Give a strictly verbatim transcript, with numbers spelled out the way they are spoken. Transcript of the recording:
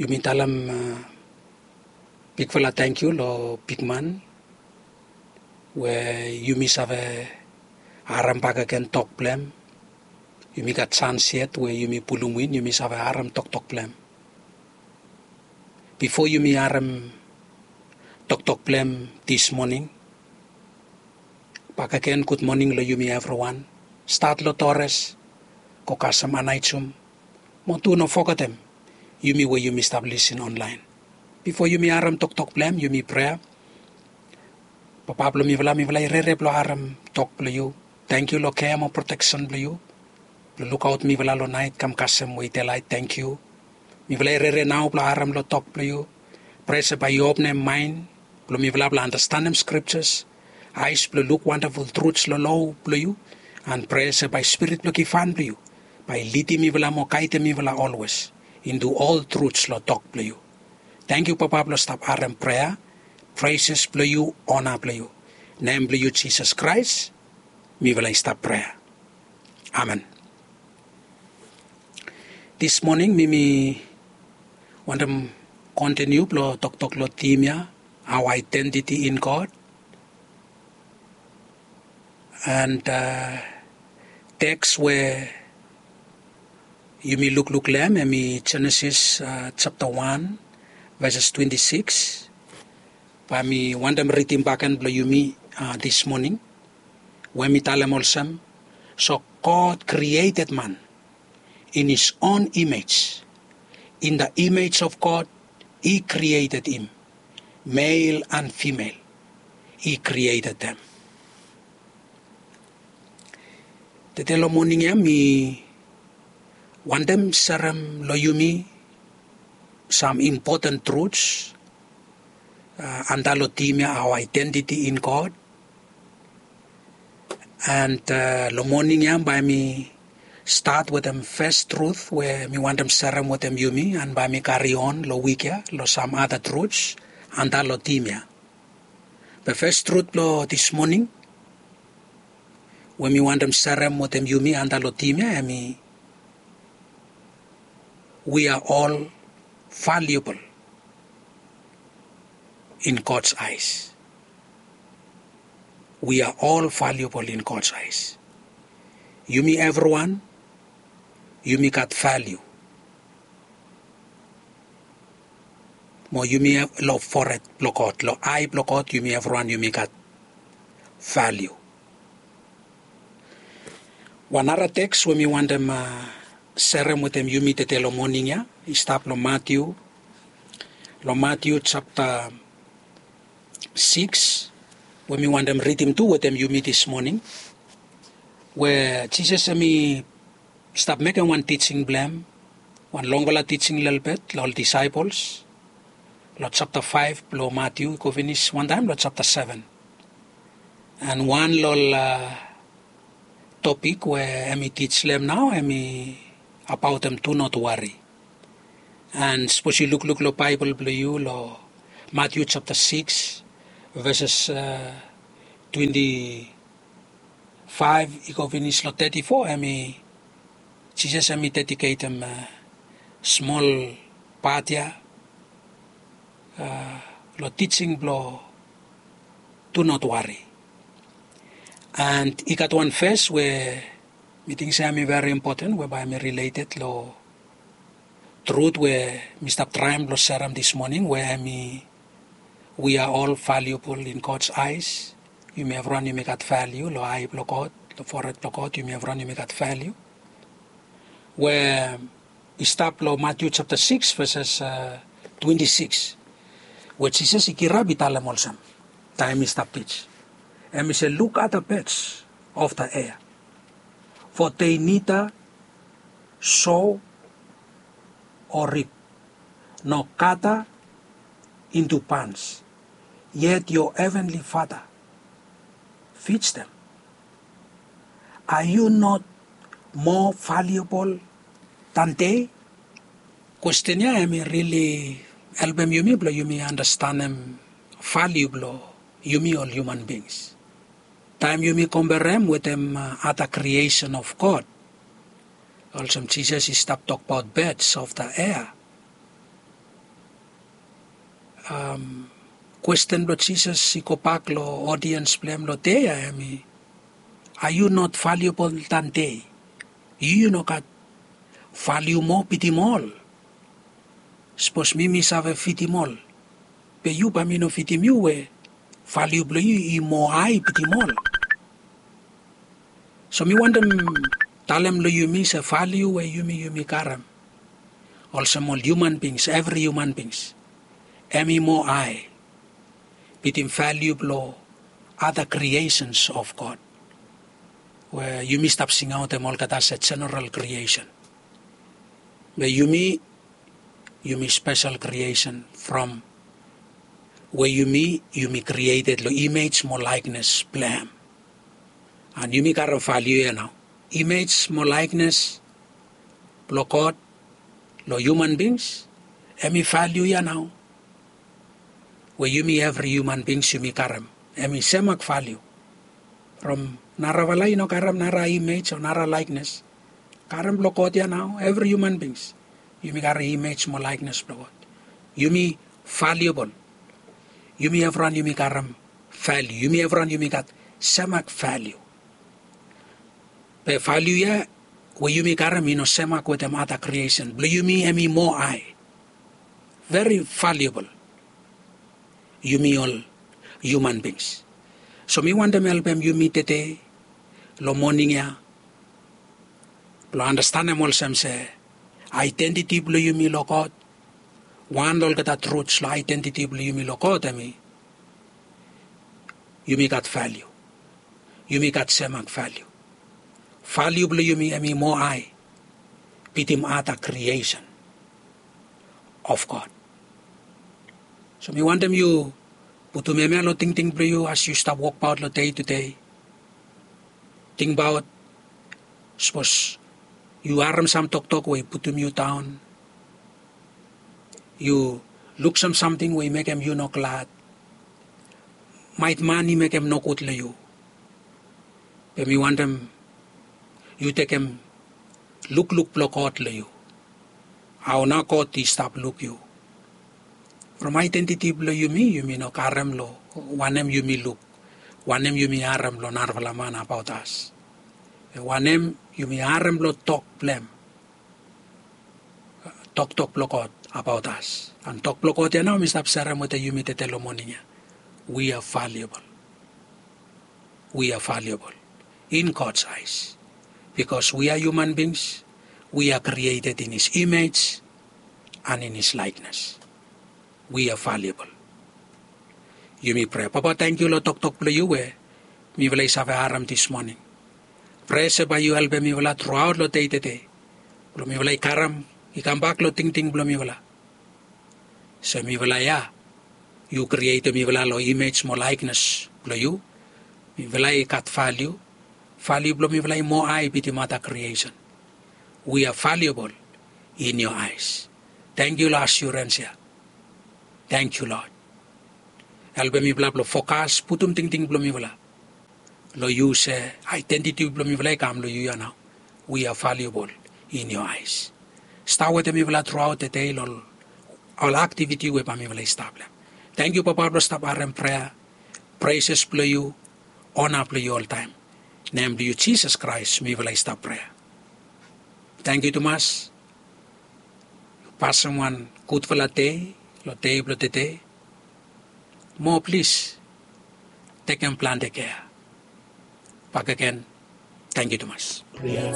Yumi talam uh, big fella thank you lo big man. Where Yumi save aram baga ken talk blem. Yumi got chance yet where Yumi pulungwin Yumi save aram talk talk blem. Before Yumi aram talk talk blem this morning. Baga ken good morning lo Yumi everyone. Start lo Torres. Kokasam anaichum. Montu no fokatem. Yumi where Yumi establishing online. Before Yumi aram talk talk blem Yumi prayer. Papa mi vela mi vela rere blo aram talk blo you. Thank you lo care mo protection blo you. Blo look out mi vela lo night kam kasem we tell I thank you. Mi vela rere now blo aram lo talk blo you. Praise by you open mind. Blo mi vela blo understand them scriptures. Eyes blo look wonderful truths lo low blo you. And praise by spirit blo kifan blo you. By liti mi vela mo kaite mi vela always. Into all truths lo talk blo you. Thank you Papa blo stop aram prayer. Praises blo you, honor blo you. Name blo you Jesus Christ. Mi vela stop prayer. Amen. This morning mimi want to continue blo talk talk lo timia our identity in God. And uh, text where you may look look lem and me Genesis uh, chapter one verses twenty-six. By me want them reading back and blow you me uh, this morning. When me tell them also, so God created man in his own image. In the image of God, he created him. Male and female, he created them. The telo morning ya me want them serum lo you me some important truths. Uh, andalotimia, our identity in God. And uh, lo morning yam by me start with them first truth where me want them serum with them yumi and by me carry on lo weekya lo some other truths andalotimia. The first truth lo this morning when me want them serum with them yumi andalotimia and me we are all valuable in God's eyes. We are all valuable in God's eyes. You me everyone, you me got value. Mo you me lo for it block out, lo I block out, you me everyone, you me got value. One other text when me want them uh, serum with them you me te lo morning ya, stop lo Matthew, lo Matthew chapter six, when we want them read him too with them you meet this morning, where Jesus and me stop making one teaching blame, one longer teaching a little bit, all disciples, Lord chapter five, below Matthew, go finish one time, Lord chapter seven. And one little uh, topic where I teach them now, I about them to not worry. And suppose you look, look, lo Bible, below you, lo Matthew chapter six, verses uh, twenty-five, iko finish lo thirty-four, I mean, Jesus I mean dedicate them uh, small part ya, uh, lo teaching lo do not worry. And he got one verse where meeting say me very important, whereby I'm related lo truth where Mister Tryam lo serum this morning, where I mean we are all valuable in God's eyes. You may have run, you may got value. Lo eye block out, lo forehead block out, you may have run, you may got value. Where we stop lo Matthew chapter six, verses uh, twenty-six. Where Jesus ikira bitalam olsam. Time is stop teach. And we say, look at the birds of the air. For they neither sow or reap, nor gather into pans. Yet your heavenly Father feeds them. Are you not more valuable than they? Question ya, I mean really helpem you me, you me understand them valuable, you me all human beings. Time you me compare them with them uh, other creation of God. Also Jesus is stop talk about birds of the air. um, question lo Jesus ikopak lo audience blem lo te emi. Are you not valuable than they? You know kat value mo pitimol. Suppose mimi save fitimol. Pe you pa mi no fitim you we value blo you i mo ai pitimol. So mi want them talem lo you mi sa value we you mi you mi karam. Also all human beings, every human beings. Emi mo ai. Pitim value blo other creations of God. Where you mi stop sing out them all katas a general creation. Where you mi you mi special creation from where you mi you mi created lo image mo likeness plan. And you mi karam value now. Image mo likeness lo God lo human beings. Emi value ya now. Where you mi every human beings you mi karam. Emi semak value. From nara walay no karam nara image or nara likeness. Karam lo God ya now. Every human beings. You mi karam image mo likeness lo God. You mi valuable. You mi everyone you mi karam value. You mi everyone you mi kat semak value. Pe value ya where you mi karam you know semak with them other creation. Blo you mi emi mo I. Very valuable. You mi all human beings. So mi want them help them you mi tete lo morning ya. Lo understand them all some say identity blo you mi lo God. One all kata truths lo identity blo you mi lo God emi. You mi got value. You mi got semak value. Value blo you mi emi mo I. Pitim ata creation of God. So me want them you putu meme lo ting ting blo you as you stop walk out lo day to day. Think about suppose you aram some talk talk way putum you down. You look some something way make them you no glad. Might money make them no good lo you. But me want them you take them look look block out lo you. How na ko ti stop look you. From identity blo you mi you mi no karam lo wanem you mi look. Wanem you mi aram lo narvalaman about us. Wanem you mi aram lo talk blem. Talk talk block out about us. And talk block out ya now mi stop saram with you mi te telomoninya. We are valuable. We are valuable in God's eyes. Because we are human beings, we are created in His image and in His likeness. We are valuable. You may pray. Papa, thank you, Lord, talk talk blo you we. Mi wala isa aram this morning. Pray sa ba you albe mi wala throughout lo day day. Blo mi wala ikaram, ikam back lo ting ting blo mi wala. So mi wala ya. You create mi wala lo image mo likeness blo you. Mi wala ikat value. Value blo mi wala mo ay biti mata creation. We are valuable in your eyes. Thank you, Lord, assurance ya. Thank you, Lord. Albe mi bla blo focus putum ting ting blo mi wala. Lo you say identity blo mi wala kam lo you ya now. We are valuable in your eyes. Start with mi wala throughout the day all all activity we pa mi wala stable. Thank you, Papa, blo stop aram prayer. Praises blo you, honor blo you all time. Name you Jesus Christ, mi wala stop prayer. Thank you, Tomas. Pass someone good for latte, latte, blotte. More, please. Take and plan the care. Back again. Thank you, Tomas.